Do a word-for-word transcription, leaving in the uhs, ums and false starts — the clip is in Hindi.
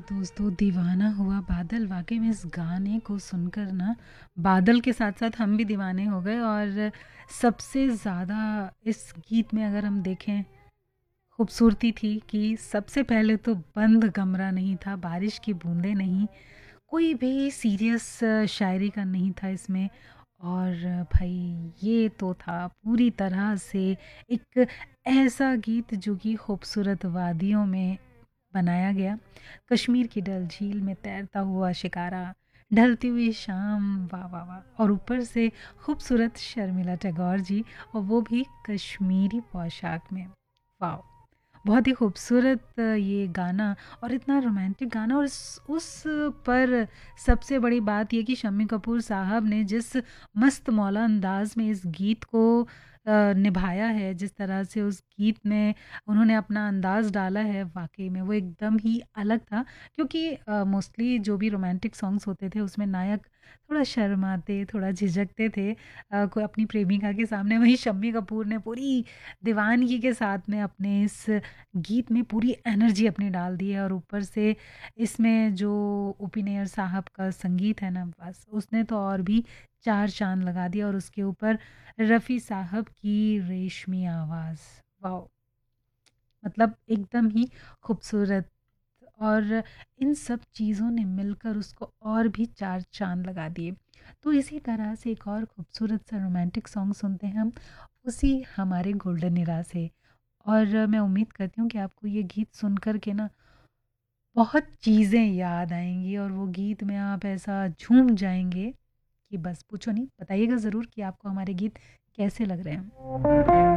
दोस्तों दीवाना हुआ बादल। वाकई में इस गाने को सुनकर ना बादल के साथ साथ हम भी दीवाने हो गए। और सबसे ज़्यादा इस गीत में अगर हम देखें खूबसूरती थी कि सबसे पहले तो बंद कमरा नहीं था, बारिश की बूंदें नहीं, कोई भी सीरियस शायरी का नहीं था इसमें। और भाई ये तो था पूरी तरह से एक ऐसा गीत जो कि खूबसूरत वादियों में बनाया गया। कश्मीर की डल झील में तैरता हुआ शिकारा, ढलती हुई शाम, वाह वाह वाह। और ऊपर से खूबसूरत शर्मिला टैगोर जी, और वो भी कश्मीरी पोशाक में। वाह, बहुत ही खूबसूरत ये गाना और इतना रोमांटिक गाना। और इस उस पर सबसे बड़ी बात ये कि शम्मी कपूर साहब ने जिस मस्त मौला अंदाज में इस गीत को अ, निभाया है, जिस तरह से उस गीत में उन्होंने अपना अंदाज़ डाला है, वाक़ई में वो एकदम ही अलग था। क्योंकि अ, मोस्टली जो भी रोमांटिक सॉन्ग्स होते थे उसमें नायक थोड़ा शर्माते, थोड़ा झिझकते थे अ, कोई अपनी प्रेमिका के सामने। वहीं शम्मी कपूर ने पूरी दीवानगी के साथ में अपने इस गीत में पूरी एनर्जी अपनी डाल दी है। और ऊपर से इसमें जो ओ.पी. नैयर साहब का संगीत है ना, बस उसने तो और भी चार चाँद लगा दिया। और उसके ऊपर रफ़ी साहब की रेशमी आवाज़, वाओ! मतलब एकदम ही खूबसूरत। और इन सब चीज़ों ने मिलकर उसको और भी चार चाँद लगा दिए। तो इसी तरह से एक और खूबसूरत सा रोमांटिक सॉन्ग सुनते हैं हम, उसी हमारे गोल्डन इरा से। और मैं उम्मीद करती हूँ कि आपको ये गीत सुन कर के ना बहुत चीज़ें याद आएँगी और वो गीत में आप ऐसा झूम जाएँगे कि बस पूछो नहीं। बताइएगा ज़रूर कि आपको हमारे गीत कैसे लग रहे हैं।